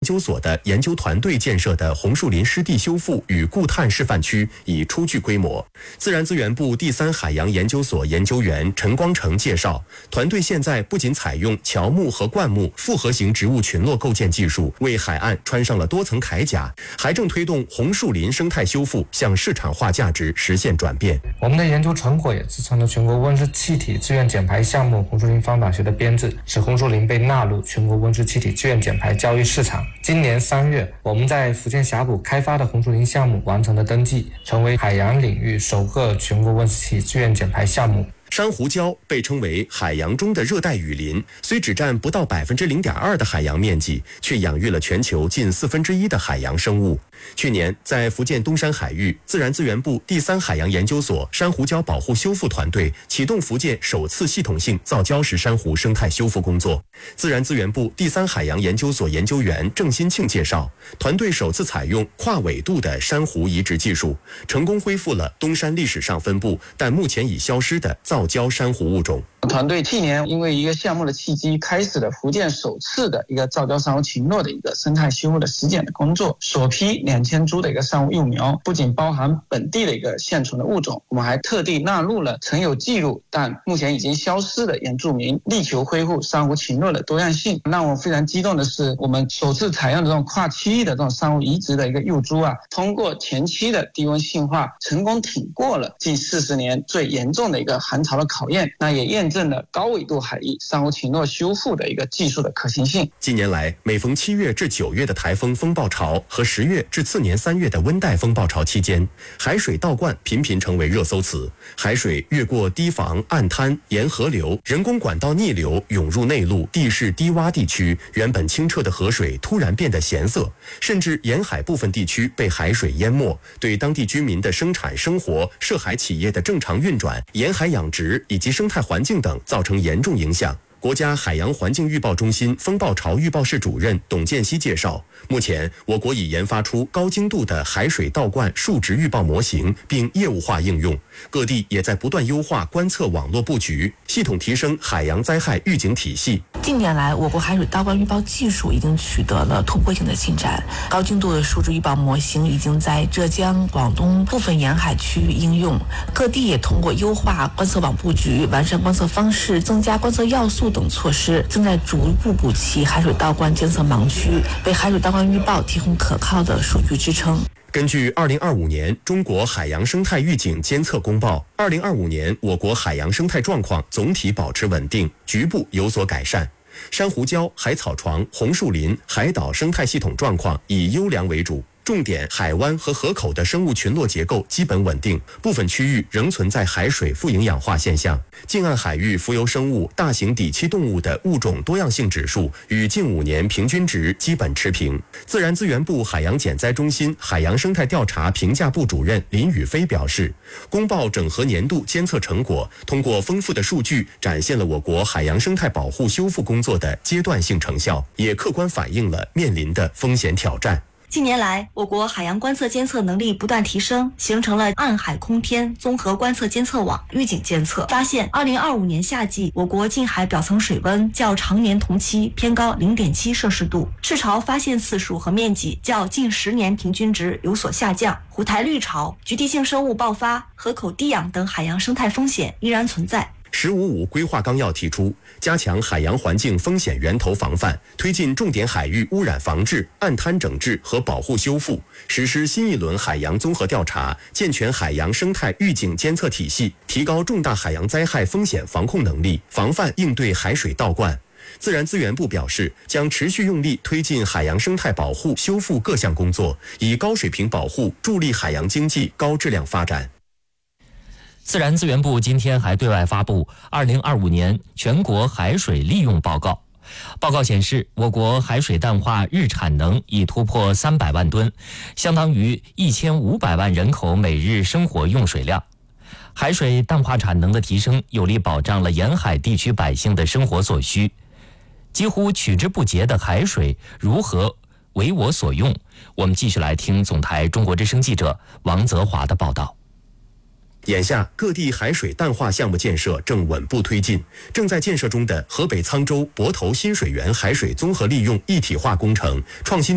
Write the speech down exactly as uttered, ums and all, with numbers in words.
究所的研究团队建设的红树林湿地修复与固碳示范区已初具规模。自然资源部第三海洋研究所研究员陈光成介绍，团队现在不仅采用乔木和灌木复合型植物群落构建技术，为海岸穿上了多层铠甲，还正推动红树林生态修复向市场化价值实现转变。 我们的研究成果也支撑了全国温室气体自愿减排项目红树林方法学的编制，使红树林被纳入全国温室气体自愿减排交易市场。今年三月，我们在福建霞浦开发的红树林项目完成了登记，成为海洋领域首个全国温室气体自愿减排项目。 珊瑚礁被称为海洋中的热带雨林，虽只占不到百分之零点二的海洋面积，却养育了全球近四分之一的海洋生物。去年，在福建东山海域，自然资源部第三海洋研究所珊瑚礁保护修复团队启动福建首次系统性造礁石珊瑚生态修复工作。自然资源部第三海洋研究所研究员郑新庆介绍，团队首次采用跨纬度的珊瑚移植技术，成功恢复了东山历史上分布但目前已消失的造礁珊瑚物种。 团队去年因为一个项目的契机，开始了福建首次的一个造礁珊瑚群落的一个生态修复的实践的工作。首批两千株的一个珊瑚幼苗，不仅包含本地的一个现存的物种，我们还特地纳入了曾有记录但目前已经消失的原住民，力求恢复珊瑚群落的多样性。让我非常激动的是，我们首次采用的这种跨区域的这种珊瑚移植的一个幼株啊，通过前期的低温性化，成功挺过了近四十年最严重的一个寒潮的考验，那也验证了高纬度海域珊瑚群落修复的一个技术的可行性。 近年来，每逢七月至九月的台风风暴潮和十月至次年三月的温带风暴潮期间，海水倒灌频频成为热搜词。海水越过堤防、岸滩、沿河流、人工管道逆流涌入内陆地势低洼地区，原本清澈的河水突然变得咸涩，甚至沿海部分地区被海水淹没，对当地居民的生产生活、涉海企业的正常运转、沿海养殖以及生态环境等造成严重影响。国家海洋环境预报中心风暴潮预报室主任董建熙介绍，目前我国已研发出高精度的海水倒灌数值预报模型，并业务化应用。各地也在不断优化观测网络布局，系统提升海洋灾害预警体系。 近年来，我国海水倒灌预报技术已经取得了突破性的进展，高精度的数值预报模型已经在浙江、广东部分沿海区域应用。各地也通过优化观测网布局、完善观测方式、增加观测要素等措施，正在逐步补齐海水倒灌监测盲区，为海水倒灌预报提供可靠的数据支撑。 根据二零二五年中国海洋生态预警监测公报，二零二五年我国海洋生态状况总体保持稳定，局部有所改善。珊瑚礁、海草床、红树林、海岛生态系统状况以优良为主。重点海湾和河口的生物群落结构基本稳定，部分区域仍存在海水富营养化现象。近岸海域浮游生物、大型底栖动物的物种多样性指数与近五年平均值基本持平。自然资源部海洋减灾中心海洋生态调查评价部主任林宇飞表示，公报整合年度监测成果，通过丰富的数据展现了我国海洋生态保护修复工作的阶段性成效，也客观反映了面临的风险挑战。 近年来，我国海洋观测监测能力不断提升，形成了暗海空天综合观测监测网，预警监测发现，二零二五年夏季，我国近海表层水温较常年同期偏高 零点七摄氏度，赤潮发现次数和面积较近十年平均值有所下降，虎台绿潮、局地性生物爆发、河口低氧等海洋生态风险依然存在。 十五五规划纲要提出，加强海洋环境风险源头防范，推进重点海域污染防治、岸滩整治和保护修复，实施新一轮海洋综合调查，健全海洋生态预警监测体系，提高重大海洋灾害风险防控能力，防范应对海水倒灌。自然资源部表示，将持续用力推进海洋生态保护修复各项工作，以高水平保护助力海洋经济高质量发展。 自然资源部今天还对外发布二零二五年全国海水利用报告。报告显示，我国海水淡化日产能已突破三百万吨，相当于一千五百万人口每日生活用水量。海水淡化产能的提升，有力保障了沿海地区百姓的生活所需。几乎取之不竭的海水如何为我所用？我们继续来听总台中国之声记者王泽华的报道。 眼下，各地海水淡化项目建设正稳步推进。正在建设中的河北沧州泊头新水源海水综合利用一体化工程，创新